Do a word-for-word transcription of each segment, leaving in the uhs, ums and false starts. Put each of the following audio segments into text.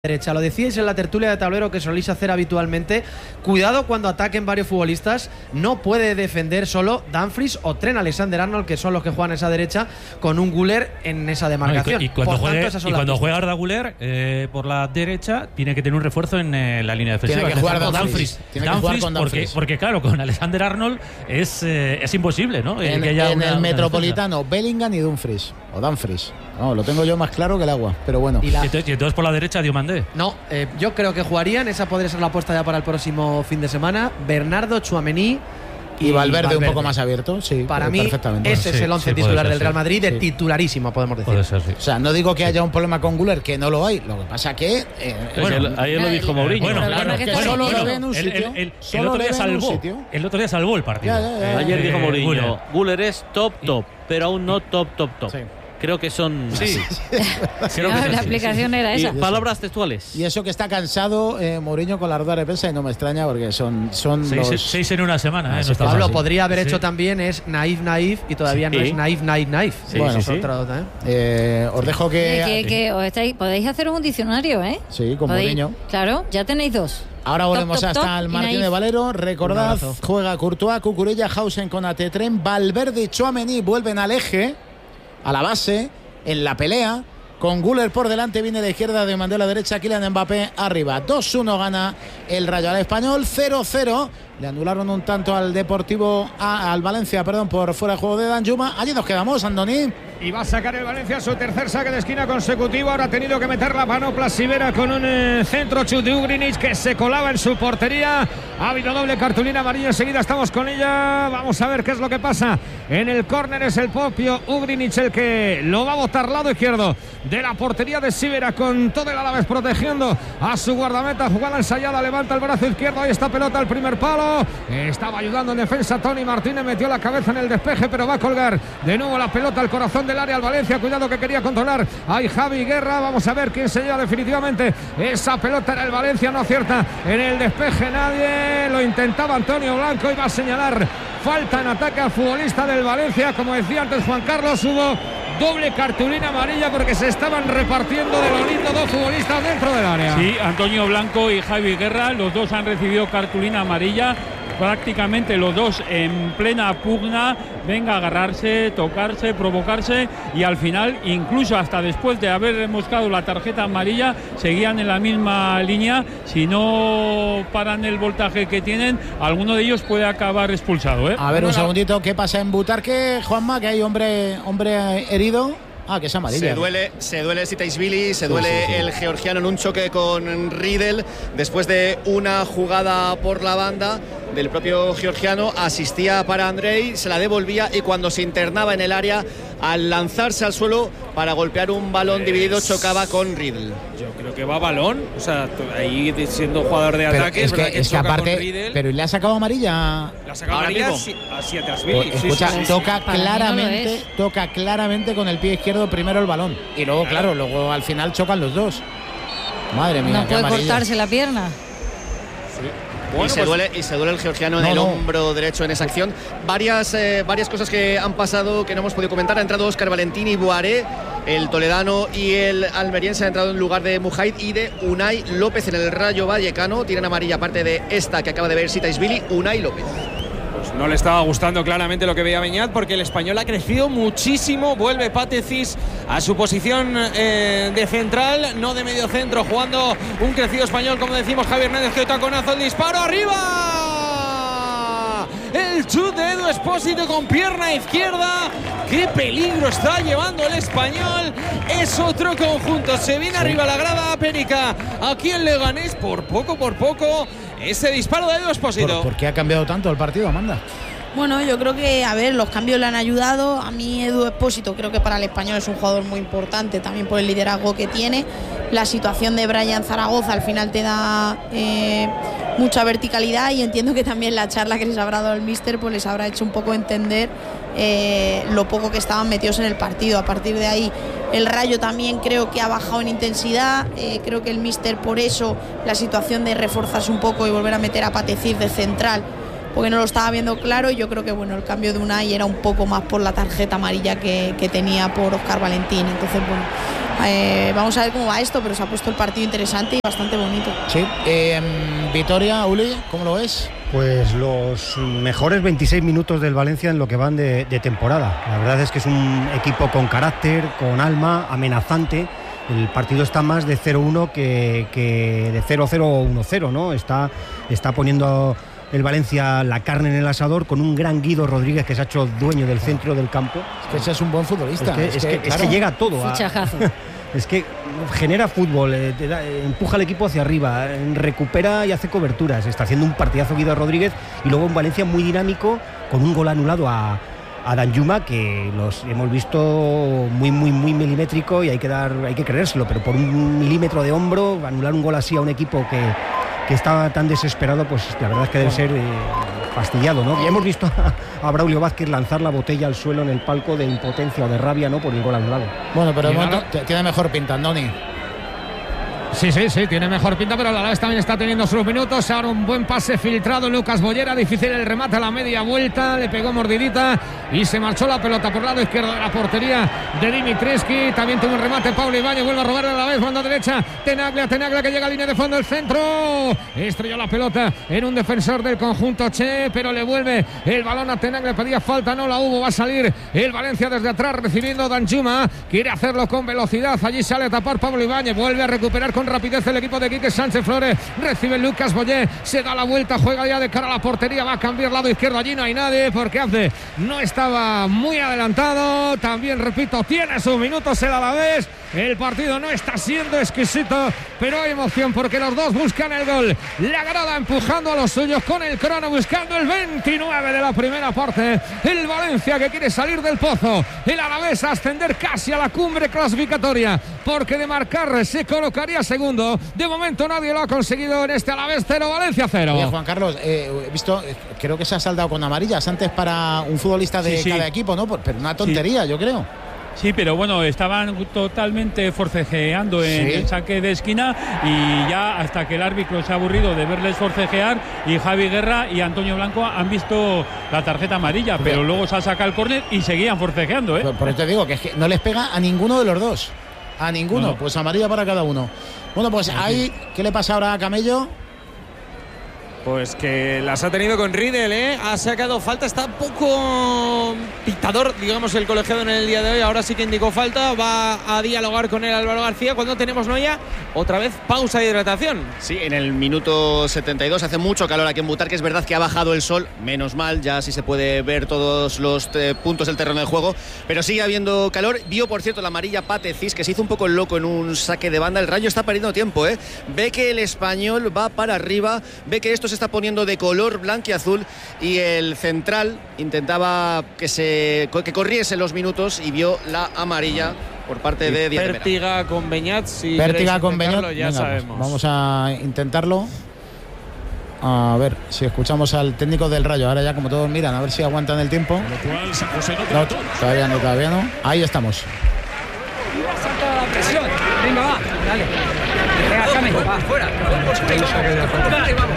derecha. Lo decíais en la tertulia de tablero que soléis hacer habitualmente. Cuidado cuando ataquen varios futbolistas. No puede defender solo Dumfries o Trent Alexander-Arnold, que son los que juegan esa derecha, con un Güler en esa demarcación. No, y, y cuando, por juegue, tanto, esas son y las cuando pistas. juega Arda Güler eh, por la derecha, tiene que tener un refuerzo en eh, la línea defensiva. Tiene que jugar Dumfries. Dumfries. Tiene que Dumfries, jugar con porque, Dumfries. porque claro, con Alexander-Arnold es, eh, es imposible, ¿no? En, que haya en una- el una Metropolitano, defensa. Bellingham y Dumfries. O Dumfries. No, lo tengo yo más claro que el agua. Pero bueno. Y la- Y entonces, y entonces por la derecha, Diomandé. No, eh, yo creo que jugarían. Esa podría ser la apuesta ya para el próximo fin de semana. Bernardo, Tchouaméni Y Valverde, un poco más abierto. Sí, Para mí, perfectamente. ese Sí, es el once sí, puede titular ser, del Real sí. Madrid, de Sí. titularísimo, podemos decir. Puede ser, sí. O sea, no digo que haya un problema con Güler, que no lo hay. Lo que pasa que. Eh, Bueno, Ayer- ayer lo dijo Mourinho. Bueno, El problema claro, es que bueno, solo bueno, lo ve en un el- sitio. el- el- el Solo otro le día ve en un salvó. sitio. El otro día salvó el partido. Ya, ya, ya. Ayer Eh, dijo Mourinho, Güler. Güler es top, top, pero aún no top, top, top. Sí. Creo que son Sí. Creo que No, es la así, explicación era y esa. palabras textuales. Y eso que está cansado eh, Mourinho con la rueda de prensa, y no me extraña porque son, son Seis, los. seis en una semana, ¿eh? sí, No está Pablo fácil. podría haber Sí. hecho también es naif naif y todavía no Sí. es naif naif naif. Sí, Bueno, sí, sí. Otro, ¿eh? Eh, os dejo que. Que, que- que os estáis- podéis hacer un diccionario, ¿eh? Sí, con Podéis- Mourinho. Claro, ya tenéis dos. Ahora volvemos Top, top, hasta top el y Martín naif. de Valero. Recordad, Un abrazo. juega Courtois, Cucurella, Hausen con Atetren, Valverde y Tchouaméni vuelven al eje, a la base, en la pelea. Con Güler por delante, viene de izquierda, de Mandela a la derecha, Kylian Mbappé arriba. dos uno gana el Rayo al Español, cero cero. Le anularon un tanto al Deportivo, a- al Valencia, perdón, por fuera de juego de Danjuma. Allí nos quedamos, Andoni. Y va a sacar el Valencia su tercer saque de esquina consecutivo. Ahora ha tenido que meter la mano Plasivera con un eh, centro chut de Ugrinic que se colaba en su portería. Ha habido doble cartulina amarilla. Enseguida estamos con ella. Vamos a ver qué es lo que pasa. En el córner es el propio Ugrinic el que lo va a botar lado izquierdo de la portería de Sivera, con todo el Alavés protegiendo a su guardameta. Jugada ensayada, levanta el brazo izquierdo. Ahí está pelota al primer palo. Estaba ayudando en defensa Tony Martínez. Metió la cabeza en el despeje, pero va a colgar de nuevo la pelota al corazón del área al Valencia. Cuidado que quería controlar ahí Javi Guerra. Vamos a ver quién se lleva definitivamente esa pelota. Era el Valencia, no acierta en el despeje nadie. Lo intentaba Antonio Blanco y va a señalar falta en ataque al futbolista del Valencia. Como decía antes Juan Carlos, hubo doble cartulina amarilla porque se estaban repartiendo de lo lindo dos futbolistas dentro del área. Sí, Antonio Blanco y Javi Guerra, los dos han recibido cartulina amarilla, prácticamente los dos en plena pugna, venga a agarrarse, tocarse, provocarse, y al final, incluso hasta después de haber moscado la tarjeta amarilla, seguían en la misma línea. Si no paran el voltaje que tienen, alguno de ellos puede acabar expulsado, ¿eh? A ver, un Bueno, segundito, ¿qué pasa en Butarque, Juanma? Que hay hombre, hombre herido. Ah, que es amarilla. Se duele, se duele Sitaishvili, se duele sí, sí. el georgiano en un choque con Riedel después de una jugada por la banda del propio georgiano. Asistía para Andrei, se la devolvía y cuando se internaba en el área, al lanzarse al suelo para golpear un balón dividido, chocaba con Riedel. Yo creo que va a balón, o sea, ahí siendo jugador de Pero ataque, es verdad que, es que choca con aparte, Riedel. pero ¿y le ha sacado amarilla? La saca ahora amarilla mismo. a Sitaishvili. Pues, escucha, Sí, sí, sí. toca Para mí no lo claramente, es. toca claramente con el pie izquierdo primero el balón. Y luego, claro, luego al final chocan los dos. Madre mía, No qué puede amarilla. cortarse la pierna. y, se duele, y se duele el georgiano en No, el no. hombro derecho en esa acción. Varias, eh, varias cosas que han pasado que no hemos podido comentar. Ha entrado Óscar Valentini y Boaré, el toledano y el almeriense ha entrado en lugar de Mujaid y de Unai López en el Rayo Vallecano. Tienen amarilla aparte de esta que acaba de ver Sitaishvili, Unai López. Pues no le estaba gustando claramente lo que veía Beñat, porque el español ha crecido muchísimo. Vuelve Pate Cis a su posición eh, de central, no de medio centro, jugando un crecido español, como decimos. Javier Hernández, que taconazo, el disparo arriba. El chute de Edu Espósito con pierna izquierda. Qué peligro está llevando el español. Es otro conjunto. Se viene arriba la grada Pénica. Aquí en Leganés, por poco, por poco, ese disparo de Edu Espósito. ¿Por, por qué ha cambiado tanto el partido, Amanda? Bueno, yo creo que, a ver, los cambios le han ayudado. A mí Edu Espósito creo que para el español es un jugador muy importante, también por el liderazgo que tiene. La situación de Brian Zaragoza al final te da eh, mucha verticalidad, y entiendo que también la charla que les habrá dado el míster pues les habrá hecho un poco entender eh, lo poco que estaban metidos en el partido. A partir de ahí el Rayo también creo que ha bajado en intensidad. Eh, creo que el míster, por eso la situación de reforzarse un poco y volver a meter a Patecir de central, porque no lo estaba viendo claro. Y yo creo que bueno, el cambio de Unai era un poco más por la tarjeta amarilla que, que tenía por Óscar Valentín. Entonces bueno, Eh, vamos a ver cómo va esto, pero se ha puesto el partido interesante y bastante bonito. Sí. Eh, Vitoria, Uli, ¿cómo lo ves? Pues los mejores veintiséis minutos del Valencia en lo que van de, de temporada. La verdad es que es un equipo con carácter, con alma, amenazante. El partido está más de cero uno que, que de cero cero o uno cero, ¿no? Está, está poniendo el Valencia la carne en el asador con un gran Guido Rodríguez que se ha hecho dueño del centro del campo. Es que ese es un buen futbolista. Es que, es es que, que, claro, es que llega a todo. A, es que genera fútbol, eh, te da, eh, empuja al equipo hacia arriba, eh, recupera y hace coberturas. Está haciendo un partidazo Guido Rodríguez y luego un Valencia muy dinámico con un gol anulado a, a Danjuma que los hemos visto muy muy muy milimétrico y hay que dar hay que creérselo, pero por un milímetro de hombro anular un gol así a un equipo que, que estaba tan desesperado, pues la verdad es que debe ser eh, fastidiado, ¿no? Y hemos visto a, a Braulio Vázquez lanzar la botella al suelo en el palco de impotencia o de rabia, ¿no? Por el gol anulado. Bueno, pero de momento tiene mejor pinta, Andoni. Sí, sí, sí, tiene mejor pinta, pero la vez también está teniendo sus minutos. Ahora un buen pase filtrado, Lucas Bollera, difícil el remate a la media vuelta, le pegó mordidita y se marchó la pelota por el lado izquierdo de la portería de Dimitrescu. También tuvo un remate Pablo Ibáñez, vuelve a robar a la vez, banda derecha, Tenaglia, Tenaglia que llega a línea de fondo, el centro, estrelló la pelota en un defensor del conjunto Che, pero le vuelve el balón a Tenaglia, pedía falta, no la hubo, va a salir el Valencia desde atrás recibiendo Danjuma, quiere hacerlo con velocidad, allí sale a tapar Pablo Ibáñez, vuelve a recuperar con rapidez el equipo de Quique Sánchez Flores, recibe Lucas Boyer, se da la vuelta, juega ya de cara a la portería, va a cambiar lado izquierdo, allí no hay nadie porque hace no estaba muy adelantado, también repito, tiene sus minutos el Alavés, el partido no está siendo exquisito, pero hay emoción porque los dos buscan el gol, la grada empujando a los suyos con el crono, buscando el veintinueve de la primera parte, el Valencia que quiere salir del pozo, el Alavés a ascender casi a la cumbre clasificatoria, porque de marcar se colocaría segundo. De momento nadie lo ha conseguido en este Alavés cero, Valencia cero. Oye, Juan Carlos, eh, he visto, creo que se ha saldado con amarillas antes para un futbolista de sí, sí. cada equipo, ¿no? Pero una tontería, sí. Yo creo. Sí, pero bueno, estaban totalmente forcejeando en ¿Sí? el saque de esquina y ya hasta que el árbitro se ha aburrido de verles forcejear y Javi Guerra y Antonio Blanco han visto la tarjeta amarilla, pero, pero luego se ha sacado el córner y seguían forcejeando, ¿eh? Por, por eso te digo que, es que no les pega a ninguno de los dos. A ninguno, no. Pues amarilla para cada uno. Bueno, pues ahí, ¿qué le pasa ahora a Camello? Pues que las ha tenido con Riedel, ¿eh? Ha sacado falta, está un poco dictador, digamos, el colegiado en el día de hoy. Ahora sí que indicó falta, va a dialogar con él Álvaro García. Cuando tenemos Noia, otra vez pausa de hidratación. Sí, en el minuto setenta y dos hace mucho calor aquí en Butarque. Es verdad que ha bajado el sol, menos mal, ya sí se puede ver todos los eh, puntos del terreno de juego, pero sigue habiendo calor. Vio, por cierto, la amarilla Pate Cis, que se hizo un poco el loco en un saque de banda. El Rayo está perdiendo tiempo, ¿eh? Ve que el Español va para arriba, ve que esto se está poniendo de color blanquiazul y el central intentaba que se que corriese los minutos y vio la amarilla por parte y de Díaz de Mera. Pértiga con Beñat, si Pértiga con Beñat, ya venga, sabemos. Vamos a intentarlo. A ver si escuchamos al técnico del Rayo. Ahora ya como todos miran, a ver si aguantan el tiempo. No, todavía no, todavía no. Ahí estamos. La presión. Venga, va, dale. Venga, Came, va, fuera. Vale, vamos.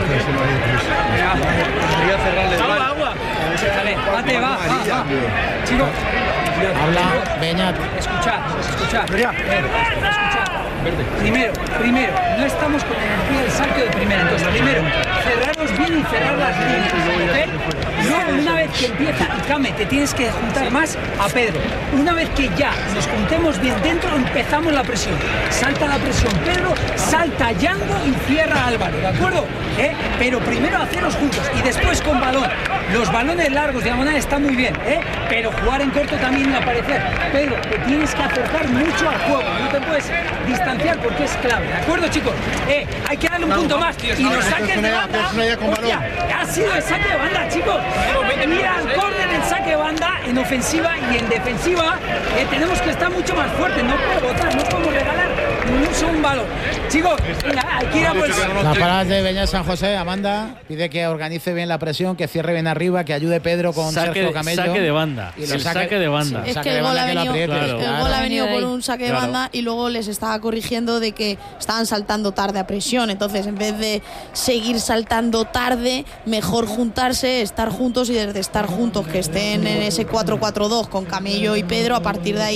Agua, agua. Dale, bate, va, va, va. Chicos. Habla Beñat. Escuchad, escuchad. Escuchad. Primero, primero, no estamos con energía del saque de primera. Entonces, primero, cerrarnos bien y cerrar las líneas, ¿ok? Luego, una vez que empieza, y Came, te tienes que juntar más a Pedro. Una vez que ya nos juntemos bien dentro, empezamos la presión. Salta la presión Pedro, salta Yango y cierra Álvaro, ¿de acuerdo? ¿Eh? Pero primero haceros juntos y después con balón. Los balones largos, diagonales, están muy bien, ¿eh? Pero jugar en corto también y aparecer. Pedro, te tienes que acercar mucho al juego, no te puedes distanciar porque es clave, ¿de acuerdo, chicos? Eh, hay que darle un punto más y los saques de banda. Hostia, ha sido el saque de banda, chicos. Mira al córner el saque de banda en ofensiva y en defensiva. Eh, tenemos que estar mucho más fuertes, no puedo botar, no podemos regalar ni un solo balón. Chicos, venga, hay que ir a por el... Las palabras de Beñat San José. Amanda pide que organice bien la presión, que cierre bien arriba, que ayude Pedro con saque, Sergio Camello. Saque de banda. Y el saque, saque de banda. Sí, es saque que el gol ha venido, que claro. el gol ha venido por un saque de claro. banda y luego les estaba corrigiendo de que estaban saltando tarde a presión. Entonces, en vez de seguir saltando tarde, mejor juntarse, estar juntos y desde estar juntos, que estén en ese cuatro cuatro dos con Camello y Pedro, a partir de ahí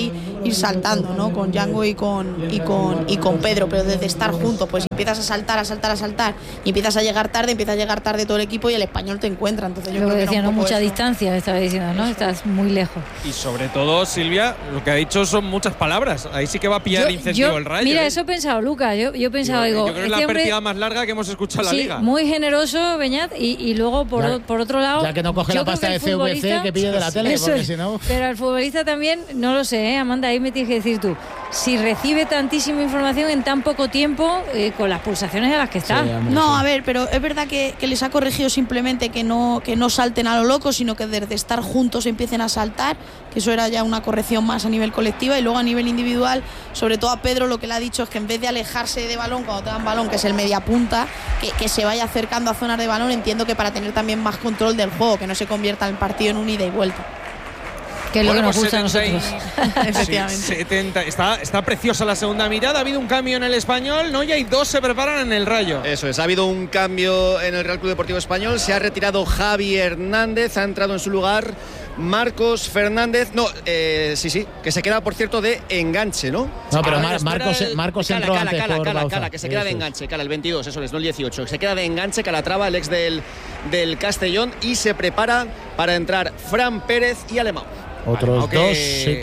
ir saltando, ¿no? Con Django y con, y con, y con Pedro, pero desde estar juntos, pues empiezas a saltar, a saltar, a saltar, y empiezas a llegar tarde, empieza a llegar tarde todo el equipo y el español te encuentra. Entonces yo Lo creo que que decía, era no un poco mucha eso. distancia, estaba diciendo, ¿no? Estás muy lejos. Y sobre todo, Silvia, lo que ha dicho son muchas palabras. Ahí sí que va a pillar Yo- el incentivo yo- el Rayo. Mira, ¿eh? eso he pensado, Lucas. Yo, yo he pensado, Yo digo, creo que es este la hombre- partida más larga que hemos escuchado en la sí, liga. muy generoso, Beñat, y, y luego por, Ya- o- por otro lado. ya que no coge yo la creo pasta que de el C V C futbolista- que pide de la tele, Eso porque es. si no- Pero al futbolista también, no lo sé, ¿eh? Amanda, ahí me tienes que decir tú. Si recibe tantísima información en tan poco tiempo, eh, con las pulsaciones a las que está. No, a ver, pero es verdad que, que les ha corregido simplemente que no, que no salten a lo loco, sino que desde estar juntos empiecen a saltar, que eso era ya una corrección más a nivel colectiva, y luego a nivel individual, sobre todo a Pedro, lo que le ha dicho es que en vez de alejarse de balón cuando te dan balón, que es el media punta, que, que se vaya acercando a zonas de balón, entiendo que para tener también más control del juego, que no se convierta el partido en un ida y vuelta. Que es lo que nos gusta a setenta y- nosotros. Efectivamente. Sí, setenta. Está, está preciosa la segunda mitad. Ha habido un cambio en el español, ¿no? Y hay dos se preparan en el Rayo. Eso es, ha habido un cambio en el Real Club Deportivo Español. Se ha retirado Javi Hernández, ha entrado en su lugar Marcos Fernández. No, eh, sí, sí, que se queda, por cierto, de enganche, ¿no? No, pero Ah, Mar- espera Marcos, el- Marcos Cala, entró Cala, antes Cala, por Cala, Bauza. Cala, que se queda de Eso es. enganche, Cala, el veintidós, eso es, no el dieciocho. Se queda de enganche, Calatrava, el ex del, del Castellón, y se prepara para entrar Fran Pérez y Alemão. Otros Aunque dos, sí.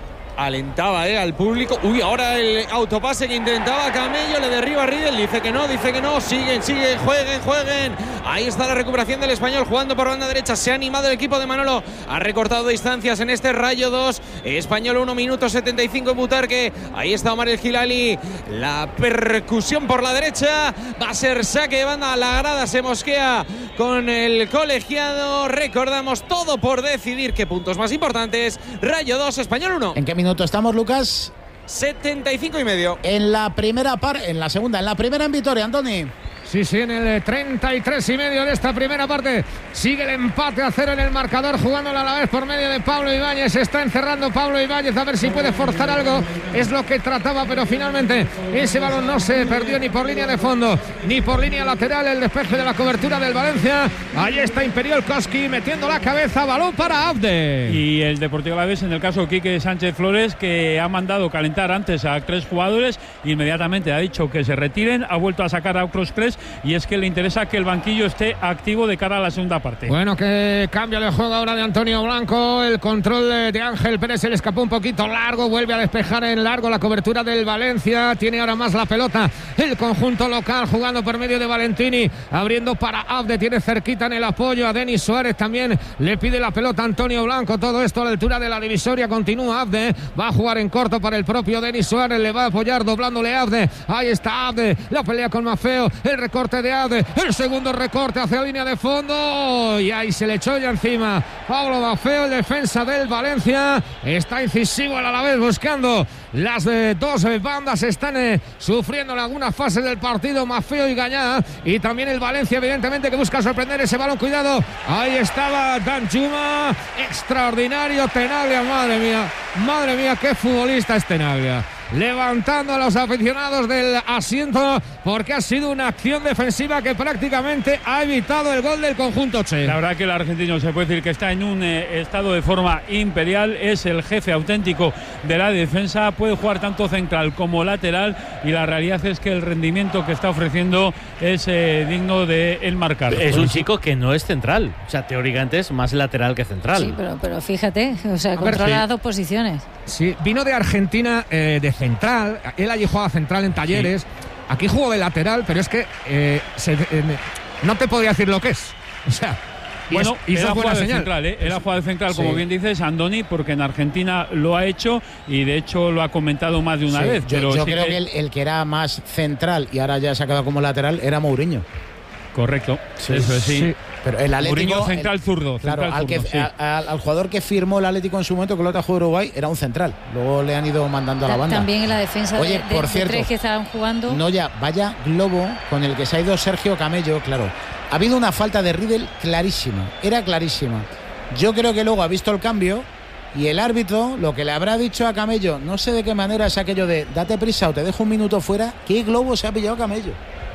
Alentaba eh, al público. Uy, ahora el autopase que intentaba Camello, le derriba a Riedel, dice que no, dice que no, siguen, siguen, jueguen, jueguen. Ahí está la recuperación del español jugando por banda derecha. Se ha animado el equipo de Manolo, ha recortado distancias en este Rayo dos, español uno minuto setenta y cinco en Butarque. Ahí está Omar El Gilali, la percusión por la derecha, va a ser saque de banda, la grada se mosquea con el colegiado. Recordamos, todo por decidir qué puntos más importantes. Rayo dos, español uno. ¿En qué minuto estamos, Lucas? setenta y cinco y medio. En la primera parte, en la segunda, en la primera en Vitoria, Antoni. Sí, sí, en el treinta y tres y medio de esta primera parte sigue el empate a cero en el marcador, jugándola a la vez por medio de Pablo Ibáñez. Se está encerrando Pablo Ibáñez a ver si puede forzar algo. Es lo que trataba, pero finalmente ese balón no se perdió ni por línea de fondo ni por línea lateral. El despeje de la cobertura del Valencia. Ahí está Imperial Koski metiendo la cabeza, balón para Abde. Y el Deportivo Alavés, en el caso de Quique Sánchez Flores, que ha mandado calentar antes a tres jugadores, inmediatamente ha dicho que se retiren, ha vuelto a sacar a otros tres, y es que le interesa que el banquillo esté activo de cara a la segunda parte. Bueno, que cambio de juego ahora de Antonio Blanco. El control de, de Ángel Pérez se le escapó un poquito largo. Vuelve a despejar en largo la cobertura del Valencia. Tiene ahora más la pelota el conjunto local, jugando por medio de Valentini, abriendo para Abde. Tiene cerquita en el apoyo a Denis Suárez. También le pide la pelota a Antonio Blanco. Todo esto a la altura de la divisoria. Continúa Abde. Va a jugar en corto para el propio Denis Suárez. Le va a apoyar doblándole a Abde. Ahí está Abde. La pelea con Mafeo. El recorte de Abde. El segundo recorte hacia la línea de fondo. Y ahí se le echó ya encima Pablo Mafeo, el defensa del Valencia. Está incisivo el Alavés buscando las eh, dos eh, bandas. Están eh, sufriendo en algunas fases del partido Mafeo y Gañá. Y también el Valencia, evidentemente, que busca sorprender ese balón. Cuidado. Ahí estaba Danjuma. Extraordinario Tenaglia. Madre mía. Madre mía, qué futbolista es Tenaglia. Levantando a los aficionados del asiento, porque ha sido una acción defensiva que prácticamente ha evitado el gol del conjunto che. La verdad que el argentino se puede decir que está en un eh, estado de forma imperial, es el jefe auténtico de la defensa, puede jugar tanto central como lateral, y la realidad es que el rendimiento que está ofreciendo es eh, digno de el marcar. Es un chico que no es central, o sea, teóricamente es más lateral que central. Sí, pero, pero fíjate, o sea, A ver, controla sí. las dos posiciones. Sí, vino de Argentina eh, de central. Él allí jugaba central en Talleres. Sí. Aquí jugó de lateral, pero es que eh, se, eh, no te podría decir lo que es. O sea, y bueno, es, y él eso ha es buena jugado de señal. central, ¿eh? Él ha jugado de central, Sí. como bien dices, Andoni, porque en Argentina lo ha hecho y de hecho lo ha comentado más de una Sí, vez. yo pero yo sí creo que... que el, el que era más central y ahora ya se ha quedado como lateral era Mourinho. Correcto, Sí, eso es, sí. sí. Pero el Atlético, Mourinho central el- zurdo. Claro, central al, que, zurdo, sí. a- al, al jugador que firmó el Atlético en su momento, que lo jugó Uruguay, era un central. Luego le han ido mandando a la banda. También en la defensa Oye, de, de- por de cierto, tres que estaban jugando. No, ya, vaya globo con el que se ha ido Sergio Camello, claro. Ha habido una falta de Riedel clarísima, era clarísima. Yo creo que luego ha visto el cambio y el árbitro lo que le habrá dicho a Camello, no sé de qué manera es aquello de date prisa o te dejo un minuto fuera. ¿Qué globo se ha pillado Camello?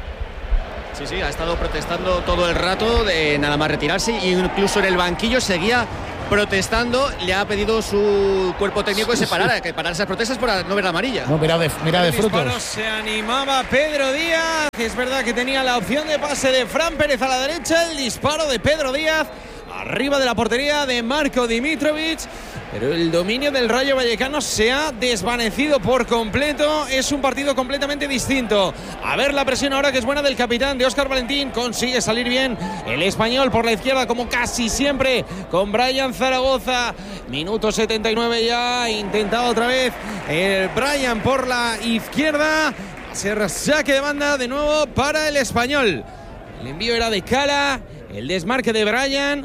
Sí, sí, ha estado protestando todo el rato de nada más retirarse, e incluso en el banquillo seguía protestando. Le ha pedido su cuerpo técnico que se parara, que parara esas protestas para no ver la amarilla. No, mira de, mira de frutos. Se animaba Pedro Díaz. Es verdad que tenía la opción de pase de Fran Pérez a la derecha. El disparo de Pedro Díaz arriba de la portería de Marko Dimitrovic, pero el dominio del Rayo Vallecano se ha desvanecido por completo. Es un partido completamente distinto. A ver la presión ahora, que es buena, del capitán, de Óscar Valentín. Consigue salir bien el español por la izquierda, como casi siempre, con Brian Zaragoza. Minuto setenta y nueve ya. Intentaba otra vez el Brian por la izquierda. Se saque de banda de nuevo para el español. El envío era de Cala, el desmarque de Brian.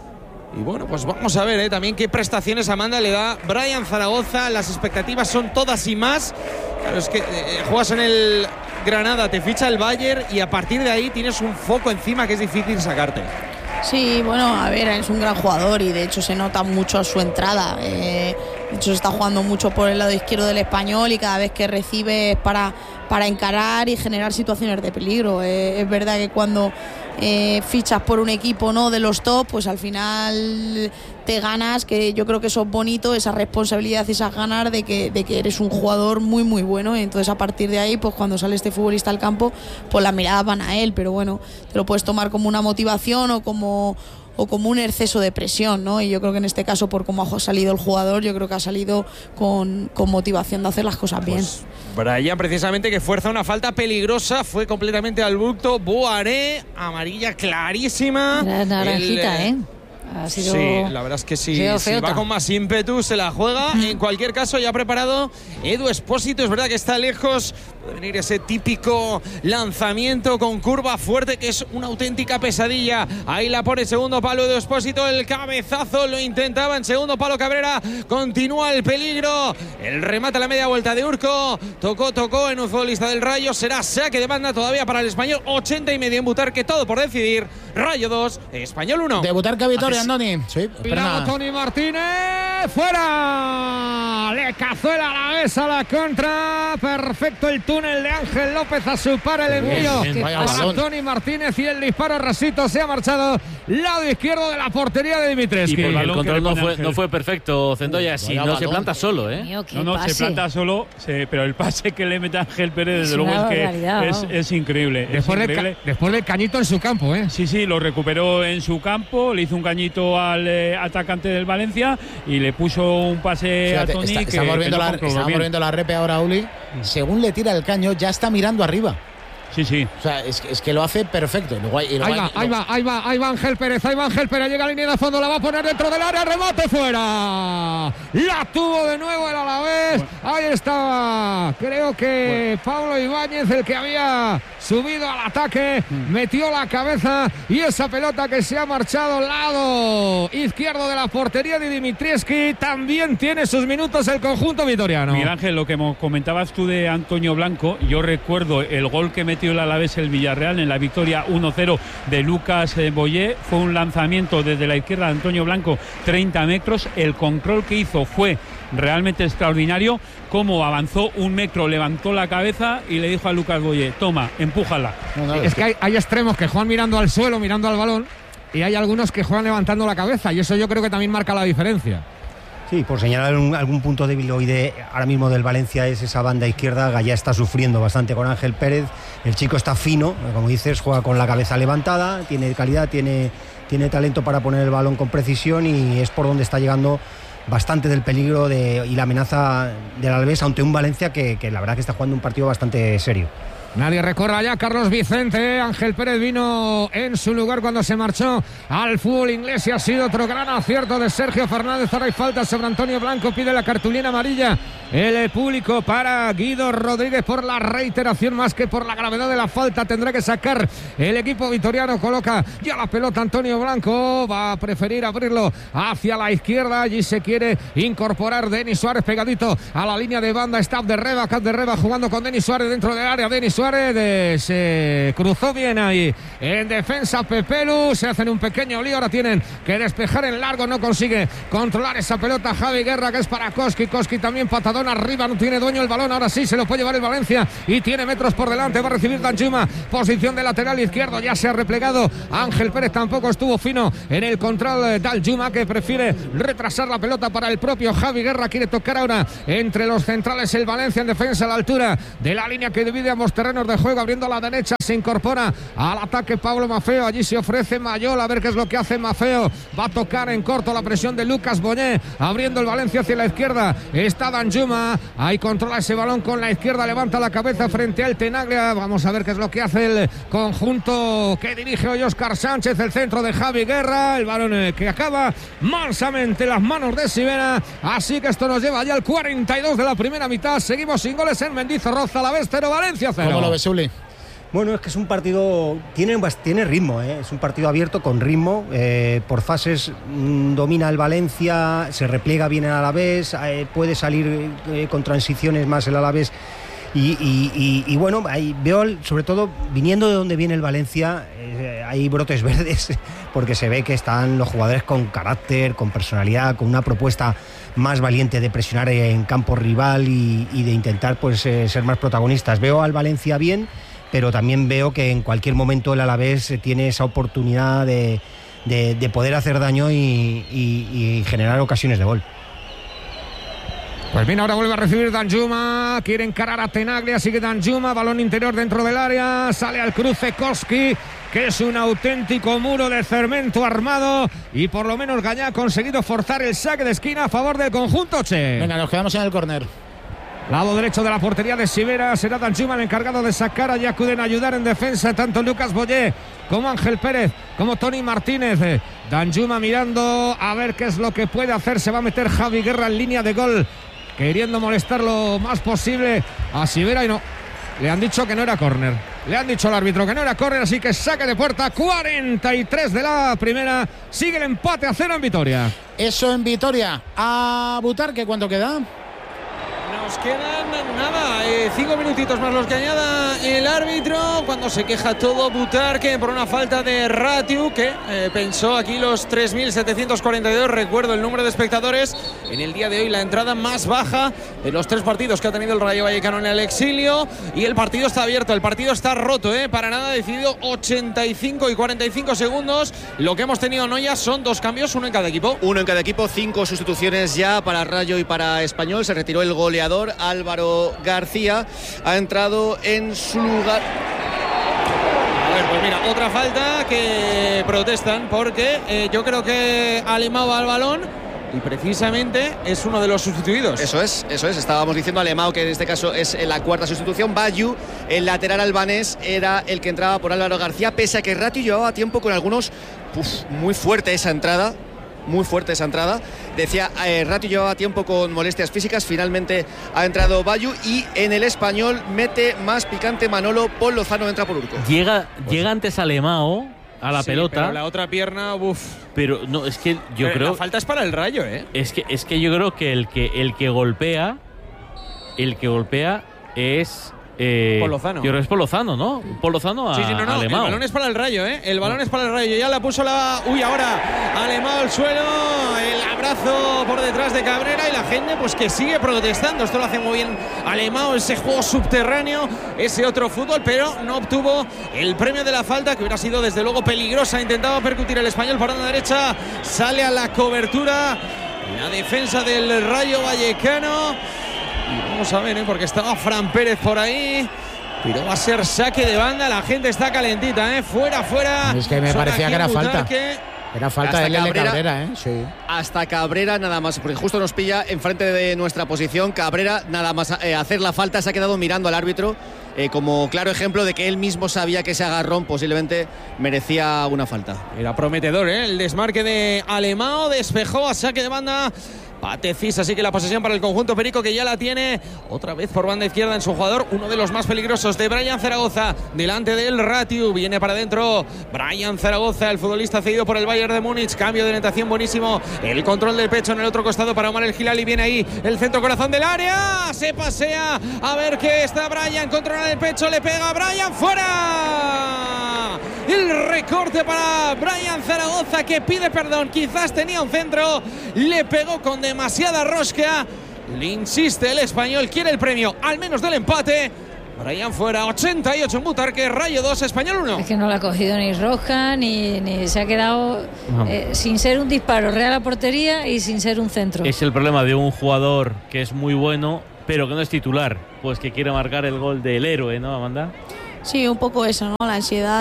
Y bueno, pues vamos a ver ¿eh? también qué prestaciones Amanda le da Brian Zaragoza. Las expectativas son todas y más. Claro, es que eh, juegas en el Granada, te ficha el Bayern y a partir de ahí tienes un foco encima que es difícil sacarte. Sí, bueno, a ver, es un gran jugador y de hecho se nota mucho su entrada. Eh, de hecho se está jugando mucho por el lado izquierdo del español y cada vez que recibe es para, para encarar y generar situaciones de peligro. Eh, es verdad que cuando eh, fichas por un equipo no de los top, pues al final te ganas, que yo creo que eso es bonito, esa responsabilidad y esas ganas de que, de que eres un jugador muy muy bueno. Entonces a partir de ahí, pues cuando sale este futbolista al campo, pues las miradas van a él, pero bueno, te lo puedes tomar como una motivación o como o como un exceso de presión, ¿no? Y yo creo que en este caso, por cómo ha salido el jugador, yo creo que ha salido con, con motivación de hacer las cosas bien. Pues Brian, precisamente, que fuerza una falta peligrosa, fue completamente al bulto. Boaré, amarilla clarísima. Era naranjita, el, ¿eh? Ha sido, sí, la verdad es que sí, si va con más ímpetu se la juega. En cualquier caso, ya ha preparado Edu Espósito. Es verdad que está lejos, puede venir ese típico lanzamiento con curva fuerte que es una auténtica pesadilla. Ahí la pone segundo palo Edu Espósito, el cabezazo lo intentaba en segundo palo Cabrera. Continúa el peligro, el remate a la media vuelta de Urco. Tocó, tocó en un futbolista del Rayo. Será saque de banda todavía para el español. ochenta y medio en Butarque, todo por decidir. Rayo dos, Español uno. De Butarque Vitoria, Andoni. Sí, Pirado Tony Martínez, fuera. Le cazó el Alavés a la contra. Perfecto el túnel de Ángel López a su par, el envío para Tony Martínez y el disparo rasito se ha marchado lado izquierdo de la portería de Dimitrescu. Y por el control no fue, no fue perfecto, Zendoya, si no balón. Se planta solo, ¿eh? Mío, no, no, pase. Se planta solo, se, pero el pase que le mete Ángel Pérez, desde es luego, es que es, es increíble. Después, es increíble. De, después del cañito en su campo, ¿eh? Sí, sí, lo recuperó en su campo, le hizo un cañito al eh, atacante del Valencia y le puso un pase Fíjate, a Toni. Está, que, estamos que viendo, no la, estamos viendo la repe ahora, Uli. Según le tira el caño, ya está mirando arriba. Sí, sí. O sea, es, es que lo hace perfecto. Luego, y luego ahí, va, ahí va, ahí va, ahí va Ángel Pérez, ahí va Ángel Pérez, llega a línea de fondo, la va a poner dentro del área, remate fuera. La tuvo de nuevo el Alavés. Bueno. Ahí estaba, creo que bueno. Pablo Ibáñez, el que había subido al ataque, mm. metió la cabeza y esa pelota que se ha marchado al lado izquierdo de la portería de Dimitrievski. También tiene sus minutos el conjunto vitoriano. Miguel Ángel, lo que comentabas tú de Antonio Blanco, yo recuerdo el gol que metió el Alavés el Villarreal en la victoria uno cero de Lucas Boyé. Fue un lanzamiento desde la izquierda de Antonio Blanco, treinta metros. El control que hizo fue realmente extraordinario. Cómo avanzó un metro, levantó la cabeza y le dijo a Lucas Boyé: toma, empújala. No, no, es que hay, hay extremos que juegan mirando al suelo, mirando al balón, y hay algunos que juegan levantando la cabeza, y eso yo creo que también marca la diferencia. Sí, por señalar un, algún punto débil hoy de ahora mismo del Valencia es esa banda izquierda. Gallá está sufriendo bastante con Ángel Pérez. El chico está fino, como dices, juega con la cabeza levantada, tiene calidad, tiene, tiene talento para poner el balón con precisión y es por donde está llegando bastante del peligro de, y la amenaza del Alavés ante un Valencia que, que la verdad que está jugando un partido bastante serio. Nadie recorra ya Carlos Vicente. Ángel Pérez vino en su lugar cuando se marchó al fútbol inglés y ha sido otro gran acierto de Sergio Fernández. Ahora hay falta sobre Antonio Blanco, pide la cartulina amarilla el público para Guido Rodríguez por la reiteración más que por la gravedad de la falta. Tendrá que sacar el equipo vitoriano, coloca ya la pelota Antonio Blanco, va a preferir abrirlo hacia la izquierda, allí se quiere incorporar Denis Suárez pegadito a la línea de banda. Está Abderreba, Abderreba jugando con Denis Suárez dentro del área. Denis Suárez de, se cruzó bien ahí en defensa Pepelu, se hacen un pequeño lío, ahora tienen que despejar en largo, no consigue controlar esa pelota Javi Guerra, que es para Koski, Koski también patadón Balón arriba, no tiene dueño el balón. Ahora sí se lo puede llevar el Valencia y tiene metros por delante. Va a recibir Danjuma. Posición de lateral izquierdo. Ya se ha replegado. Ángel Pérez tampoco estuvo fino en el control. Danjuma, que prefiere retrasar la pelota para el propio Javi Guerra. Quiere tocar ahora entre los centrales el Valencia en defensa a la altura de la línea que divide ambos terrenos de juego. Abriendo a la derecha. Se incorpora al ataque Pablo Maffeo. Allí se ofrece Mayol. A ver qué es lo que hace Maffeo. Va a tocar en corto la presión de Lucas Boñé. Abriendo el Valencia hacia la izquierda. Está Danjuma. Ahí controla ese balón con la izquierda. Levanta la cabeza frente al Tenaglia. Vamos a ver qué es lo que hace el conjunto que dirige hoy Óscar Sánchez. El centro de Javi Guerra. El balón que acaba mansamente en las manos de Sivera. Así que esto nos lleva ya al cuarenta y dos de la primera mitad. Seguimos sin goles en Mendizorroza. La Vez cero, Valencia cero. ¿Cómo lo ves, Uli? Bueno, es que es un partido, tiene, tiene ritmo, ¿eh? Es un partido abierto con ritmo, eh, por fases mmm, domina el Valencia, se repliega bien el Alavés, eh, puede salir eh, con transiciones más el Alavés y, y, y, y bueno, ahí veo sobre todo viniendo de donde viene el Valencia, eh, hay brotes verdes porque se ve que están los jugadores con carácter, con personalidad, con una propuesta más valiente de presionar en campo rival y, y de intentar pues eh, ser más protagonistas. Veo al Valencia bien, pero también veo que en cualquier momento el Alavés tiene esa oportunidad de, de, de poder hacer daño y, y, y generar ocasiones de gol. Pues bien, ahora vuelve a recibir Danjuma, quiere encarar a Tenaglia, sigue Danjuma, balón interior dentro del área, sale al cruce Koski, que es un auténtico muro de cemento armado, y por lo menos Gallá ha conseguido forzar el saque de esquina a favor del conjunto Che. Venga, nos quedamos en el córner. Lado derecho de la portería de Sivera, será Danjuma el encargado de sacar. Allí acuden a ayudar en defensa tanto Lucas Boyé como Ángel Pérez, como Tony Martínez. Danjuma mirando a ver qué es lo que puede hacer. Se va a meter Javi Guerra en línea de gol, queriendo molestar lo más posible a Sivera y no. Le han dicho que no era córner. Le han dicho al árbitro que no era córner, así que saque de puerta. cuarenta y tres de la primera. Sigue el empate a cero en Vitoria. Eso en Vitoria. A Butarque, ¿cuánto queda? Nos quedan nada, eh, cinco minutitos más los que añada el árbitro cuando se queja todo Butarque por una falta de Ratiu que eh, pensó aquí los tres mil setecientos cuarenta y dos. Recuerdo el número de espectadores en el día de hoy, la entrada más baja de los tres partidos que ha tenido el Rayo Vallecano en el exilio, y el partido está abierto, el partido está roto, eh, para nada decidido. Ochenta y cinco y cuarenta y cinco segundos. Lo que hemos tenido no ya son dos cambios, uno en cada equipo. Uno en cada equipo, cinco sustituciones ya para Rayo y para Español. Se retiró el goleador Álvaro García, ha entrado en su lugar. A ver, pues mira, otra falta que protestan porque eh, yo creo que Alemão va al balón y precisamente es uno de los sustituidos. Eso es, eso es. Estábamos diciendo Alemão, que en este caso es la cuarta sustitución. Bayu, el lateral albanés, era el que entraba por Álvaro García, pese a que Ratiu llevaba tiempo con algunos. Uf, muy fuerte esa entrada. Muy fuerte esa entrada. Decía, eh, Ratiu llevaba tiempo con molestias físicas. Finalmente ha entrado Bayu, y en el Español mete más picante Manolo. Paul Lozano entra por Urco. Llega, pues, llega antes Alemão a la sí, pelota. Pero la otra pierna, uff. Pero no, es que yo pero creo. La falta es para el Rayo, ¿eh? Es que, es que yo creo que el que el que golpea. El que golpea es. Eh, Paul Lozano. Yo creo que es Paul Lozano, ¿no? Paul Lozano a Sí, sí, no, no. Alemão. El balón es para el Rayo, ¿eh? El balón es para el Rayo. Ya la puso la. Uy, ahora Alemão al suelo. El abrazo por detrás de Cabrera y la gente, pues que sigue protestando. Esto lo hace muy bien Alemão, ese juego subterráneo, ese otro fútbol, pero no obtuvo el premio de la falta, que hubiera sido desde luego peligrosa. Intentaba percutir el Español por la derecha. Sale a la cobertura la defensa del Rayo Vallecano. Y vamos a ver, ¿eh? Porque estaba Fran Pérez por ahí. Pero va a ser saque de banda. La gente está calentita, ¿eh? Fuera, fuera. Es que me Son parecía que era falta. Que... Era falta de Cabrera, Cabrera, ¿eh? Sí. Hasta Cabrera nada más, porque justo nos pilla enfrente de nuestra posición. Cabrera nada más eh, hacer la falta se ha quedado mirando al árbitro, eh, como claro ejemplo de que él mismo sabía que ese agarrón posiblemente merecía una falta. Era prometedor, ¿eh? El desmarque de Alemão, despejó a saque de banda Patecis, así que la posesión para el conjunto perico, que ya la tiene otra vez por banda izquierda en su jugador, uno de los más peligrosos, de Brian Zaragoza, delante del Ratiu, viene para adentro Brian Zaragoza, el futbolista cedido por el Bayern de Múnich, cambio de orientación buenísimo, el control del pecho en el otro costado para Omar El Hilali, viene ahí el centro corazón del área, se pasea, a ver qué está Brian, controla el pecho, le pega Brian, fuera, el recorte para Brian Zaragoza, que pide perdón, quizás tenía un centro, le pegó con demasiada rosca Le insiste el español, quiere el premio, al menos del empate. Brian fuera, ochenta y ocho en Butarque, Rayo dos, Español uno. Es que no le ha cogido ni roja, ni, ni se ha quedado eh, sin ser un disparo real a portería y sin ser un centro. Es el problema de un jugador que es muy bueno, pero que no es titular, pues que quiere marcar el gol del héroe, ¿no, Amanda? Sí, un poco eso, ¿no? La ansiedad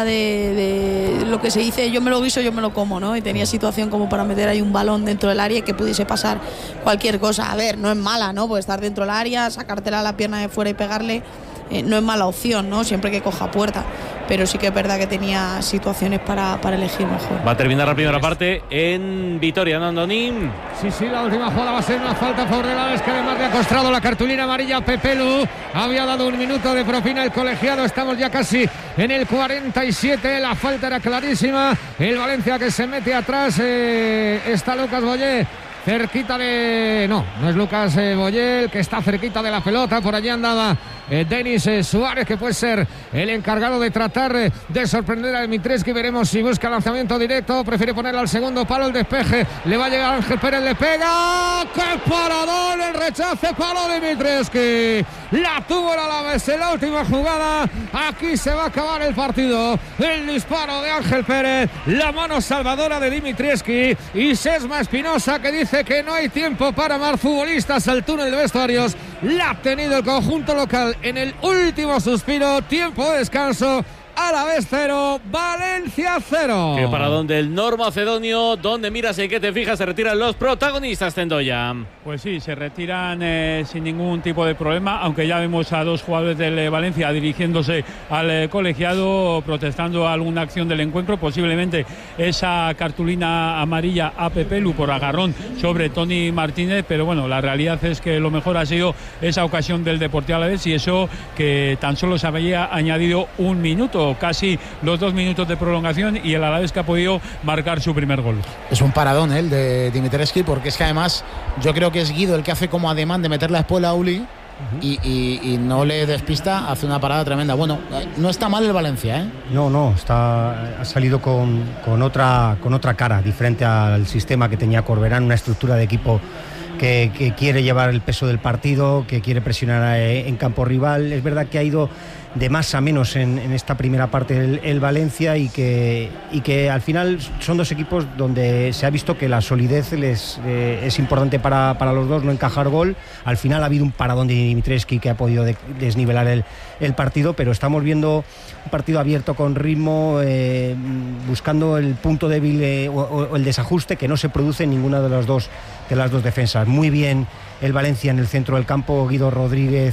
de, de lo que se dice, yo me lo guiso, yo me lo como, ¿no? Y tenía situación como para meter ahí un balón dentro del área y que pudiese pasar cualquier cosa. A ver, no es mala, ¿no? Pues estar dentro del área, sacártela a la pierna de fuera y pegarle, eh, no es mala opción, ¿no? Siempre que coja puerta. Pero sí que es verdad que tenía situaciones para, para elegir mejor. Va a terminar la primera parte en Vitoria, ¿no, Andonín? Sí, sí, la última jugada va a ser una falta a favor de Alavés, que además le ha costado la cartulina amarilla a Pepelu. Había dado un minuto de propina el colegiado. Estamos ya casi en el cuarenta y siete. La falta era clarísima. El Valencia que se mete atrás. Eh, está Lucas Boyé cerquita de... No, no es Lucas eh, Boyé el que está cerquita de la pelota. Por allí andaba eh, Denis eh, Suárez, que puede ser el encargado de tratar eh, de sorprender a Dimitrescu. Veremos si busca lanzamiento directo. Prefiere ponerlo al segundo palo, el despeje. Le va a llegar Ángel Pérez, le pega. ¡Qué paradón! El rechace, palo Dimitrescu. La tuvo el Alavés en la última jugada. Aquí se va a acabar el partido. El disparo de Ángel Pérez, la mano salvadora de Dimitrescu y Sesma Espinosa, que dice que no hay tiempo para más futbolistas al túnel de vestuarios. La ha tenido el conjunto local en el último suspiro. Tiempo de descanso. Alavés cero, Valencia cero. Que para donde el Nord-Macedonio, donde miras y que te fijas, se retiran los protagonistas, Zendoya. Pues sí, se retiran eh, sin ningún tipo de problema, aunque ya vemos a dos jugadores del eh, Valencia dirigiéndose al eh, colegiado, protestando alguna acción del encuentro, posiblemente esa cartulina amarilla a Pepelu por agarrón sobre Tony Martínez, pero bueno, la realidad es que lo mejor ha sido esa ocasión del Deportivo Alavés y eso que tan solo se había añadido un minuto, casi los dos minutos de prolongación, y el Alavés que ha podido marcar su primer gol. Es un paradón ¿eh? el de Dimitrescu, porque es que además yo creo que es Guido el que hace como ademán de meter la espuela a Uli. Uh-huh. y, y, y no le despista, hace una parada tremenda. Bueno, no está mal el Valencia, ¿eh? No, no, está, ha salido con, con, otra, con otra cara, diferente al sistema que tenía Corberán, una estructura de equipo que, que quiere llevar el peso del partido, que quiere presionar en campo rival. Es verdad que ha ido de más a menos en, en esta primera parte el, el Valencia y que, y que al final son dos equipos donde se ha visto que la solidez les, eh, es importante para, para los dos, no encajar gol. Al final ha habido un paradón de Dimitrescu que ha podido de, desnivelar el, el partido, pero estamos viendo un partido abierto con ritmo, eh, buscando el punto débil eh, o, o el desajuste que no se produce en ninguna de las dos, de las dos defensas. Muy bien el Valencia en el centro del campo, Guido Rodríguez,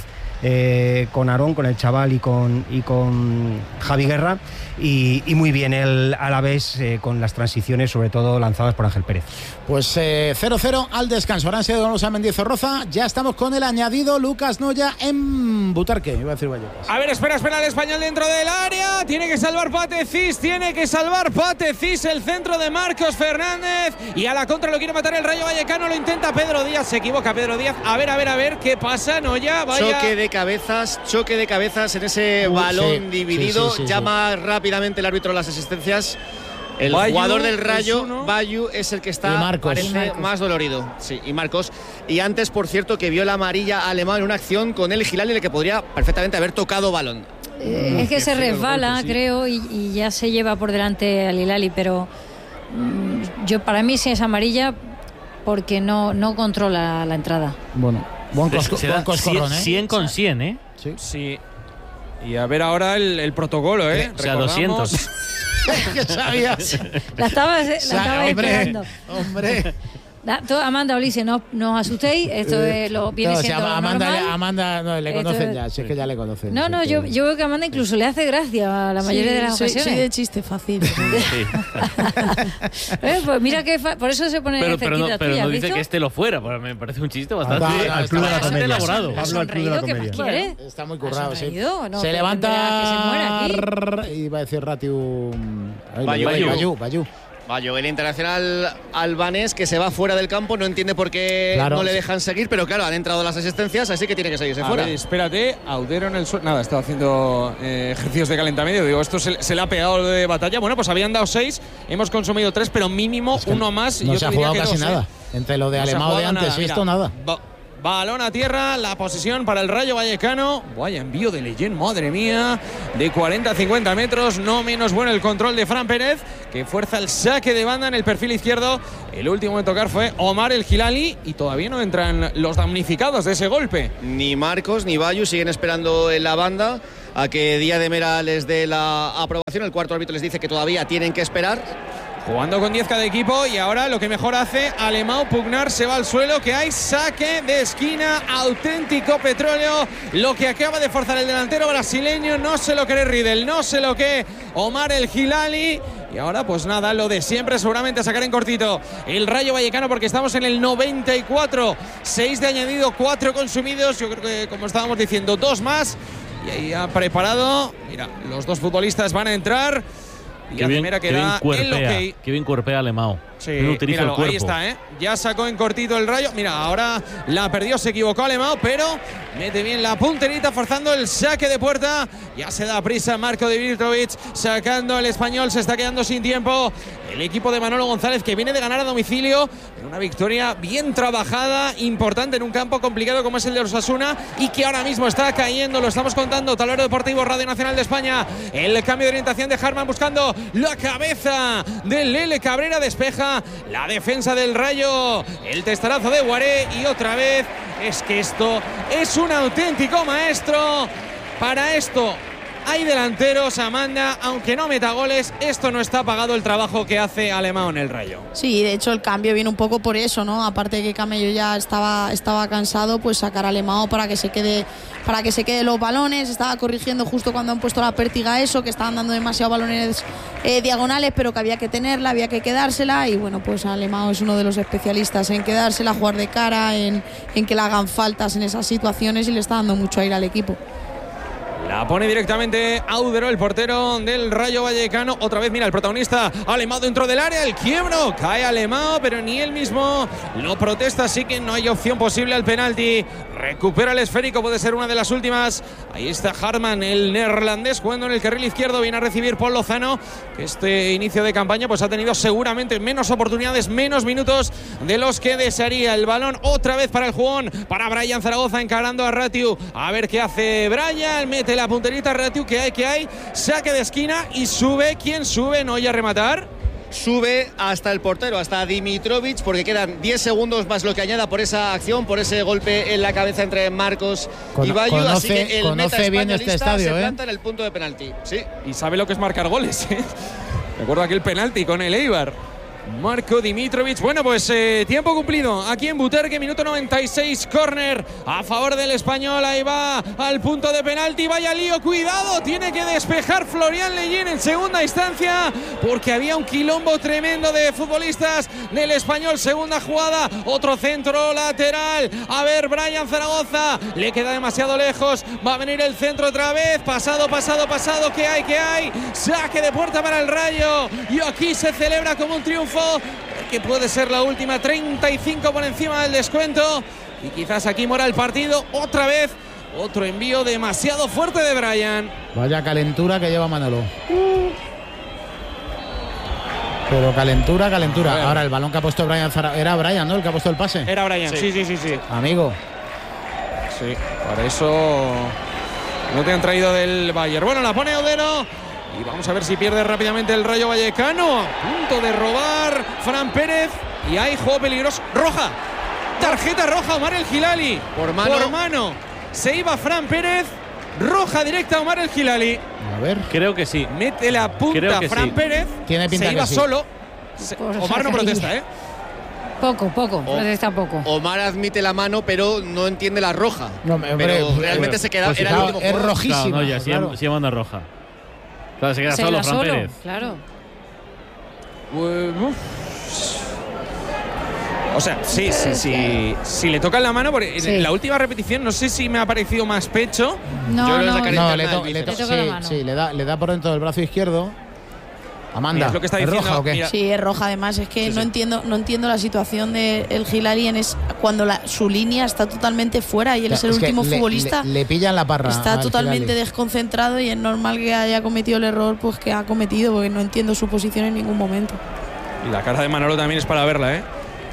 Eh, con Aarón, con el chaval y con, y con Javi Guerra, y, y muy bien el Alavés eh, con las transiciones, sobre todo lanzadas por Ángel Pérez. Pues eh, cero cero al descanso. Ahora han sido los a Mendizorroza. Ya estamos con el añadido Lucas Noya en Butarque. Iba a decir Vallecas. A ver, espera, espera el español dentro del área. Tiene que salvar Patecis, tiene que salvar Patecis. El centro de Marcos Fernández. Y a la contra lo quiere matar el Rayo Vallecano. Lo intenta Pedro Díaz. Se equivoca Pedro Díaz. A ver, a ver, a ver qué pasa. Noya, vaya. Choque de cabezas, choque de cabezas en ese Uy, balón sí, dividido. sí, sí, sí, Llama sí. rápidamente el árbitro las asistencias. El Bayu, jugador del Rayo, es Bayu, es el que está, Marcos. parece Marcos. más dolorido. Sí, y Marcos. Y antes, por cierto, que vio la amarilla alemán en una acción con el Hilal, en el que podría perfectamente haber tocado balón. Eh, es que se resbala, golpe, sí. creo, y, y ya se lleva por delante al Hilali, pero mmm, yo para mí sí es amarilla porque no, no controla la entrada. Bueno, buen, cosco, Se da buen coscorrón, ¿eh? cien con cien, ¿eh? Sí. Sí. Y a ver ahora el, el protocolo, ¿eh? O sea, Recordamos- doscientos. ¿Qué sabías? La estaba, la O sea, estaba hombre, esperando. hombre. Da- tú, Amanda, Ulises, no, no os asustéis, esto es lo, viene No, o sea, siendo lo Amanda, normal. Amanda no, le Esto conocen es- ya, si es que ya le conocen. No, sí no, que- yo, yo veo que a Amanda incluso le hace gracia a la mayoría Sí, de las soy, ocasiones. soy de chiste fácil. Sí. Eh, pues mira que fa- por eso se pone Pero, pero no, cerquita pero tuya, no ¿has dice visto? que este lo fuera, pues me parece un chiste bastante, Ah, va, al club de la bastante comedia. elaborado. Pablo, al club de la Sonreído, ¿qué más comedia. quiere? Está muy ¿Ha currado, sí. sonreído? No, se pero levanta. que se muera aquí. Iba a decir Ratiu. Ay, Bayu, Bayu, Bayu. Bayu, Bayu. Bayu, el internacional albanés que se va fuera del campo, no entiende por qué Claro. no le dejan seguir, pero claro, han entrado las asistencias, así que tiene que seguirse A fuera. ver, espérate, Audero en el suelo. Nada, estaba haciendo eh, ejercicios de calentamiento. Digo, esto se, se le ha pegado de batalla. Bueno, pues habían dado seis, hemos consumido tres, pero mínimo Es que uno más. y No yo se te ha diría jugado que casi dos, ¿eh? nada. Entre lo de No se ha Alemão de jugado antes nada, y esto, mira. nada. Ba- balón a tierra, la posesión para el Rayo Vallecano. Vaya envío de Leyen, madre mía, de cuarenta a cincuenta metros, no menos bueno el control de Fran Pérez, que fuerza el saque de banda en el perfil izquierdo. El último en tocar fue Omar El Hilali y todavía no entran los damnificados de ese golpe. Ni Marcos ni Bayu siguen esperando en la banda a que Díaz de Mera les dé la aprobación. El cuarto árbitro les dice que todavía tienen que esperar. Jugando con diez cada equipo y ahora lo que mejor hace Alemão, pugnar, se va al suelo, que hay saque de esquina, auténtico petróleo, lo que acaba de forzar el delantero brasileño, no se lo cree Riedel, no se lo cree Omar El Hilali. Y ahora pues nada, lo de siempre, seguramente sacar en cortito el Rayo Vallecano, porque estamos en el noventa y cuatro, seis de añadido, cuatro consumidos, yo creo que como estábamos diciendo, dos más. Y ahí ha preparado, mira, los dos futbolistas van a entrar. Y la primera que da el ok. Qué bien cuerpea Alemão. Sí, míralo, ahí está, ¿eh? Ya sacó en cortito el Rayo. Mira, ahora la perdió, se equivocó Alemão, pero mete bien la punterita, forzando el saque de puerta. Ya se da prisa Marco Dimitrovic, sacando el español, se está quedando sin tiempo. El equipo de Manolo González, que viene de ganar a domicilio, en una victoria bien trabajada, importante en un campo complicado como es el de Osasuna, y que ahora mismo está cayendo, lo estamos contando. Tablero Deportivo, Radio Nacional de España. El cambio de orientación de Harman buscando la cabeza de Lele Cabrera, despeja la defensa del Rayo, el testarazo de Guaré, y otra vez es que esto es un auténtico maestro. Para esto hay delanteros, Amanda, aunque no meta goles, esto no está pagado el trabajo que hace Alemão en el Rayo. Sí, de hecho el cambio viene un poco por eso, ¿no? Aparte de que Camello ya estaba, estaba cansado, pues sacar a Alemão para que se quede, para que se quede los balones. Estaba corrigiendo justo cuando han puesto la pértiga eso, que estaban dando demasiados balones eh, diagonales, pero que había que tenerla, había que quedársela. Y bueno, pues Alemão es uno de los especialistas en quedársela, jugar de cara, en, en que le hagan faltas en esas situaciones, y le está dando mucho aire al equipo. La pone directamente Audero, el portero del Rayo Vallecano. Otra vez, mira, el protagonista, Alemão dentro del área, el quiebro, cae Alemão, pero ni él mismo lo protesta, así que no hay opción posible al penalti. Recupera el esférico, puede ser una de las últimas. Ahí está Harman, el neerlandés, jugando en el carril izquierdo. Viene a recibir Paul Lozano, que este inicio de campaña pues ha tenido seguramente menos oportunidades, menos minutos de los que desearía. El balón otra vez para el jugón, para Brian Zaragoza, encarando a Ratiu. A ver qué hace Brian, mete la punterita Ratiu, que hay, que hay. Saque de esquina y sube. ¿Quién sube? No, ya a rematar. Sube hasta el portero, hasta Dimitrovic, porque quedan diez segundos más lo que añada por esa acción, por ese golpe en la cabeza entre Marcos Con, y Bayu. Conoce, así que el conoce meta bien este estadio, se ¿eh? planta en el punto de penalti. Sí. Y sabe lo que es marcar goles, ¿eh? Recuerdo aquel penalti con el Eibar. Marco Dimitrovic. Bueno, pues eh, tiempo cumplido aquí en Buterque, minuto noventa y seis, córner a favor del español. Ahí va al punto de penalti, vaya lío, cuidado, tiene que despejar Florian Leyen en segunda instancia, porque había un quilombo tremendo de futbolistas del español. Segunda jugada, otro centro lateral, a ver, Brian Zaragoza, le queda demasiado lejos, va a venir el centro otra vez, pasado, pasado, pasado, ¿qué hay, qué hay? Saque de puerta para el Rayo, y aquí se celebra como un triunfo, que puede ser la última. Treinta y cinco por encima del descuento, y quizás aquí muera el partido otra vez. Otro envío demasiado fuerte de Brian. Vaya calentura que lleva Manolo. Pero calentura, calentura. Ahora el balón que ha puesto Brian Zara... Era Brian, ¿no? El que ha puesto el pase. Era Brian, sí, sí, sí, sí, sí. Amigo. Sí, para eso no te han traído del Bayern. Bueno, la pone Odero. Y vamos a ver si pierde rápidamente el Rayo Vallecano. A punto de robar Fran Pérez. Y hay juego peligroso. Roja. Tarjeta roja a Omar El Hilali. Por mano. Por mano. Se iba Fran Pérez. Roja directa a Omar El Hilali. A ver. Creo que sí. Mete la punta Fran sí. Pérez. Tiene pinta se iba que sí. solo. Se, Omar no protesta, ¿eh? Poco, poco, O, protesta poco. Omar admite la mano, pero no entiende la roja. No, hombre, pero hombre, realmente pues, se queda. pues, era claro, el último es juego. rojísima. Claro, no, ya, claro. sí, sí manda roja. Claro, se queda Se solo iba Fran solo, Pérez. claro. Uh, o sea, sí, sí, sí. Si le tocan la mano, porque Sí. en la última repetición no sé si me ha parecido más pecho. No, Yo creo que no, sacar No, interna le, del to- le, bíceps. to- Le toca la sí, mano. sí, le da, le da por dentro del brazo izquierdo. Amanda, Mira, es lo que está ¿es diciendo, roja o qué? mira. Sí, es roja. Además es que Sí, no sí. entiendo no entiendo la situación de el Hilali en es cuando la, su línea está totalmente fuera y él es el Es que último le- futbolista. Le, le pillan la parra. Está al totalmente Hilali. desconcentrado y es normal que haya cometido el error pues que ha cometido, porque no entiendo su posición en ningún momento. Y la cara de Manolo también es para verla, ¿eh?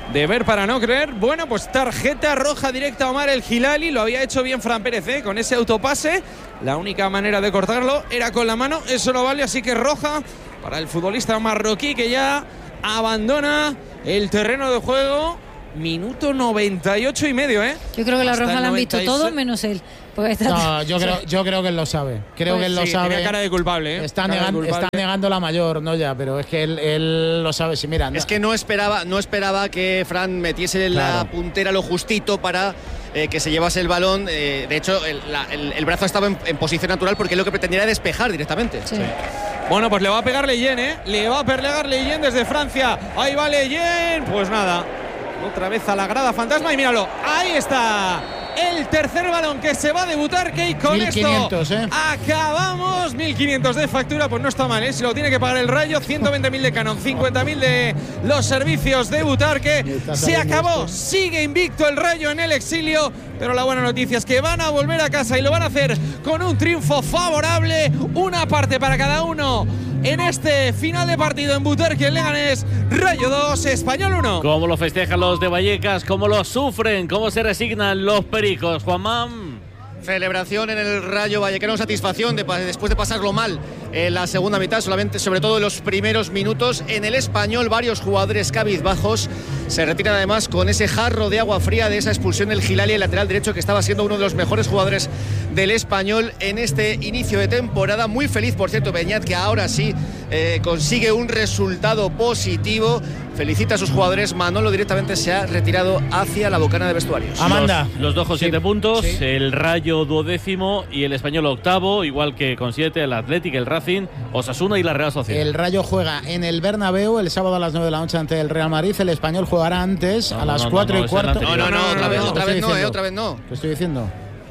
de ver para no creer. Bueno, pues tarjeta roja directa a Omar El Hilali. Lo había hecho bien Fran Pérez, ¿eh? Con ese autopase. La única manera de cortarlo era con la mano. Eso no vale, así que roja para el futbolista marroquí que ya abandona el terreno de juego. Minuto noventa y ocho y medio, ¿eh? Yo creo que la Hasta roja el la han visto noventa y seis. todos menos él. Porque está No, yo creo, yo creo que él lo sabe. Creo Pues que él lo sí, sabe. tiene cara de culpable, ¿eh? Está, Cara de negan- culpable. está negando la mayor, no ya, pero es que él, él lo sabe. Sí, mira, Es que no esperaba, no esperaba que Fran metiese Claro. la puntera lo justito para eh, que se llevase el balón. Eh, de hecho, el, la- el- el brazo estaba en, en posición natural porque lo que pretendía era despejar directamente. Sí. Bueno, pues le va a pegar Leyen, ¿eh? Le va a pegar Leyen desde Francia. Ahí va Leyen. Pues nada. Otra vez a la grada fantasma y míralo. Ahí está. El tercer balón que se va a debutar, que con mil quinientos, esto ¿eh? acabamos. mil quinientos de factura, pues no está mal, ¿eh? Si lo tiene que pagar el Rayo, ciento veinte mil de Canon, cincuenta mil de los servicios de Butarque. Está Se saliendo acabó, esto. sigue invicto el Rayo en el exilio, pero la buena noticia es que van a volver a casa y lo van a hacer con un triunfo favorable, una parte para cada uno. En este final de partido en Butarque, en Leganés, Rayo dos, Español uno. ¿Cómo lo festejan los de Vallecas? ¿Cómo lo sufren? ¿Cómo se resignan los pericos? Juanmán. Celebración en el Rayo Vallecano, satisfacción de, después de pasarlo mal en la segunda mitad, solamente, sobre todo en los primeros minutos. En el Español, varios jugadores cabizbajos se retiran además con ese jarro de agua fría de esa expulsión del Hilali, el lateral derecho, que estaba siendo uno de los mejores jugadores del Español en este inicio de temporada. Muy feliz, por cierto, Beñat, que ahora sí eh, consigue un resultado positivo. Felicita a sus jugadores. Manolo directamente se ha retirado hacia la bocana de vestuarios. Amanda. Los, los dos con Sí. siete puntos, Sí. el Rayo duodécimo y el Español octavo, igual que con siete el Athletic, el Racing, Osasuna y la Real Sociedad. El Rayo juega en el Bernabéu el sábado a las nueve de la noche ante el Real Madrid. El Español jugará antes No, a no, las no, cuatro no, y es el cuarto. anterior. No, no, no, otra vez, ¿qué otra estoy vez no, eh, diciendo? otra vez no. ¿Qué estoy diciendo?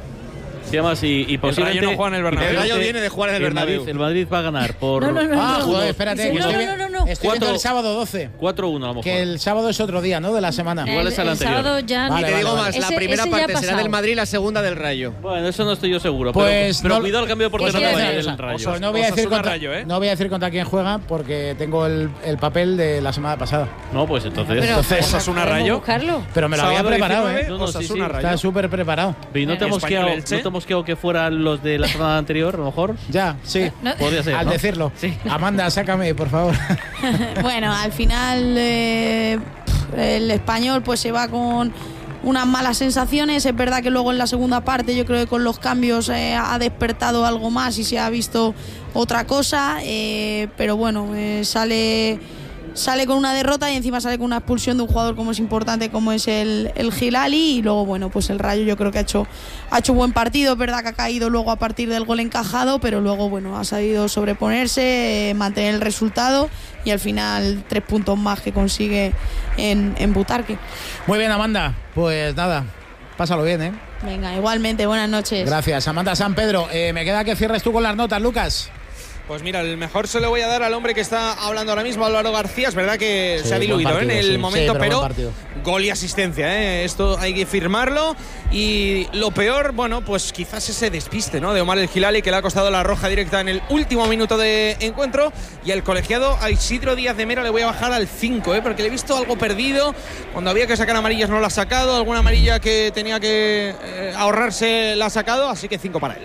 Se llama así y posiblemente Rayo no juega en el Bernabéu. El Rayo viene de jugar en el Bernabéu. Madrid, el Madrid va a ganar por No, no, no. Ah, no. joder, espérate. Sí, que no, estoy, no, vi- no, no, no. estoy viendo Cuatro- el sábado doce. cuatro uno a lo mejor. Que el sábado es otro día, ¿no? De la semana. Igual es el el anterior. sábado ya Vale, Y te vale, digo vale. más, la Ese- primera ese ya ha parte será pasado. del Madrid, la segunda del Rayo. Bueno, eso no estoy yo seguro. Pues pero pero no- cuidado el cambio de Pues portería no voy a vaya decir del cosa. Rayo. Pues no voy a decir Osasuna contra, Rayo, ¿eh? no voy a decir contra quién juega porque tengo el, el papel de la semana pasada. No, pues entonces. Pero Entonces, podemos- Osasuna podemos Rayo. buscarlo. Pero me lo había Sábado preparado, diecinueve, ¿eh? No, no, sí, Osasuna sí. Rayo. Está súper preparado. ¿Y no te, hemos Español, quedado, Elche. ¿No te hemos quedado que fueran los de la semana anterior, a lo mejor? Ya, sí. No- Podría ser. Al ¿no? decirlo. Sí. Amanda, sácame, por favor. Bueno, al final eh, el Español pues se va con unas malas sensaciones. Es verdad que luego en la segunda parte yo creo que con los cambios eh, ha despertado algo más y se ha visto otra cosa, eh, pero bueno, eh, sale sale con una derrota y encima sale con una expulsión de un jugador como es importante como es el, el Hilali. Y luego bueno, pues el Rayo yo creo que ha hecho ha hecho buen partido. Es verdad que ha caído luego a partir del gol encajado, pero luego bueno, ha sabido sobreponerse, eh, mantener el resultado y al final tres puntos más que consigue en, en Butarque. Muy bien, Amanda. Pues nada, pásalo bien, ¿eh? Venga, igualmente, buenas noches. Gracias, Amanda San Pedro. Eh, me queda que cierres tú con las notas, Lucas. Pues mira, el mejor se lo voy a dar al hombre que está hablando ahora mismo, Álvaro García. Es verdad que Sí, se ha buen diluido, ¿eh? partido, en el sí. momento, Sí, pero pero, buen partido. gol y asistencia, ¿eh? Esto hay que firmarlo. Y lo peor, bueno, pues quizás ese despiste, ¿no? De Omar El Hilali, que le ha costado la roja directa en el último minuto de encuentro. Y al colegiado, a Isidro Díaz de Mera, le voy a bajar al cinco, ¿eh? Porque le he visto algo perdido. Cuando había que sacar amarillas no la ha sacado. Alguna amarilla que tenía que eh, ahorrarse la ha sacado. Así que cinco para él.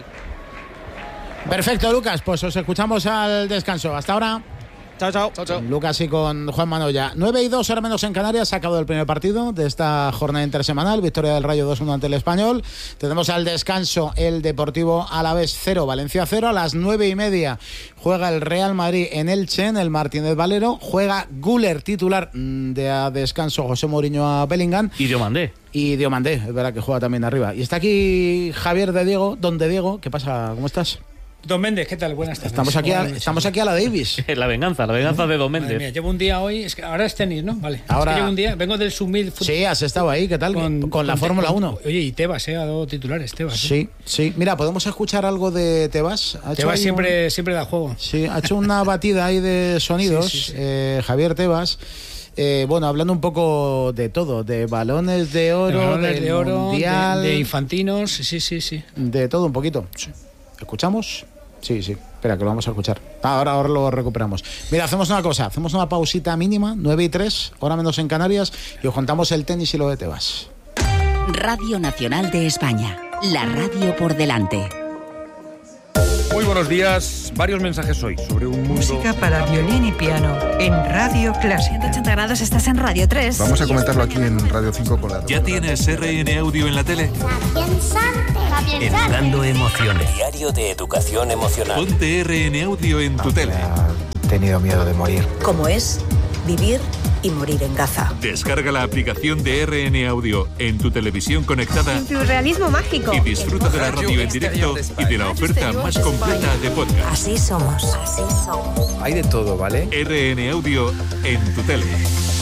Perfecto, Lucas. Pues os escuchamos al descanso. Hasta ahora. Chao, chao. Chao, chao. Con Lucas y con Juan Manoya. nueve y dos, ahora menos en Canarias. Se ha acabado el primer partido de esta jornada intersemanal. Victoria del Rayo dos uno ante el Español. Tenemos al descanso el Deportivo Alavés cero, Valencia cero. A las nueve y media juega el Real Madrid en Elche, en el Martínez Valero. Juega Güler, titular de a descanso José Mourinho a Bellingham. Y Diomandé. Y Diomandé, es verdad que juega también arriba. Y está aquí Javier de Diego, don de Diego. ¿Qué pasa? ¿Cómo estás? Don Méndez, ¿qué tal? Buenas tardes. Estamos aquí, a, Buenas noches. estamos aquí a la Davis. La venganza, la venganza de Don Madre Méndez. mía, llevo un día hoy, es que ahora es tenis, ¿no? Vale. Ahora- Es que llevo un día, vengo del Summit Foot- Sí, has estado ahí, ¿qué tal? Con, la Fórmula con- uno. Oye, y Tebas, ¿eh? Ha dado titulares, Tebas. ¿eh? Sí, sí. Mira, ¿podemos escuchar algo de Tebas? Ha hecho Tebas ahí siempre, un- siempre da juego. Sí, ha hecho una batida ahí de sonidos, Sí, sí, sí. eh, Javier Tebas. Eh, bueno, hablando un poco de todo, de balones de oro, De balones del de oro, mundial, de, de infantinos, sí, sí, sí. de todo un poquito. ¿Escuchamos? Sí, sí. Espera, que lo vamos a escuchar. Ahora, ahora lo recuperamos. Mira, hacemos una cosa. Hacemos una pausita mínima, nueve y tres, hora menos en Canarias, y os contamos el tenis y lo de Tebas. Radio Nacional de España. La radio por delante. Muy buenos días. Varios mensajes hoy sobre un mundo... Música para violín y piano en Radio Clásica. ciento ochenta grados, estás en Radio tres. Vamos a comentarlo aquí en Radio cinco con la... ¿Ya tienes R N Audio en la tele? Educando emociones. Diario de educación emocional. Ponte R N Audio en tu tele. He tenido miedo de morir. ¿Cómo es vivir y morir en Gaza? Descarga la aplicación de R N Audio en tu televisión conectada. Surrealismo mágico. Y disfruta de la radio en directo y de la oferta más completa de podcast. Así somos. Así somos. Hay de todo, ¿vale? R N Audio en tu tele.